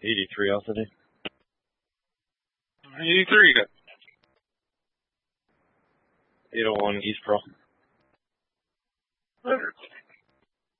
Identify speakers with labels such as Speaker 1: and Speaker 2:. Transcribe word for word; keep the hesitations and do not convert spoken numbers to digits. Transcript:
Speaker 1: eighty-three altitude.
Speaker 2: eighty-three.
Speaker 1: eight oh one East Pro.